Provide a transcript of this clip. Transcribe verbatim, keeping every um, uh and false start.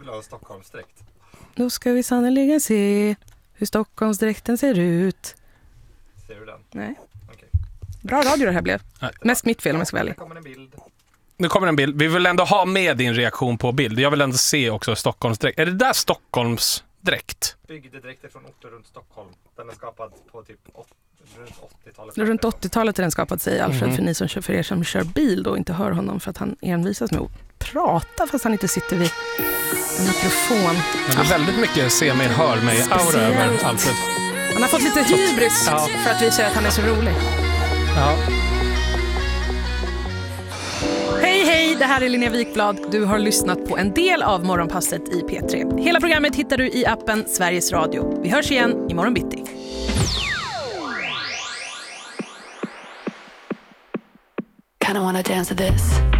ha en Stockholmsdräkt. Då ska vi sannoliken se hur Stockholmsdräkten ser ut. Ser du den? Nej. Okej. Bra radio det här blev. Nej. Mest mitt fel om jag ska Det välja. kommer en bild. Nu kommer en bild. Vi vill ändå ha med din reaktion på bild. Jag vill ändå se också Stockholmsdräkt. Är det där Stockholmsdräkt? Byggdräkter från orter runt Stockholm. Den är skapad på typ åt, runt åttiotalet. Runt åttiotalet är den skapad, säger Alfred, Mm. för ni som kör, för er som kör bil då inte hör honom för att han envisas med att prata fast han inte sitter vid en mikrofon. Men det är väldigt mycket se mig, hör mig, aura Speciellt. över Alfred. Han har fått lite hybris Ja. för att visa att han är så rolig. Ja. Hej, hej! Det här är Linnea Wikblad. Du har lyssnat på en del av Morgonpasset i P tre. Hela programmet hittar du i appen Sveriges Radio. Vi hörs igen imorgon bitti. Kinda wanna dance to this.